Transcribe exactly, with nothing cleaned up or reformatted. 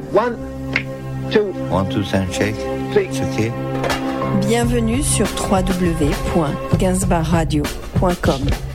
One, two, One, two, three, shake. three. It's okay. Bienvenue sur w w w point gainsbourg radio point com.